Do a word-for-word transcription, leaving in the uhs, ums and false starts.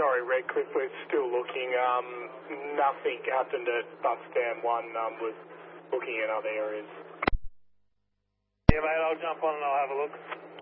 sorry, Redcliffe, we're still looking. Um, nothing happened at bus stand one. Um, was looking in other areas. Yeah, mate, I'll jump on and I'll have a look.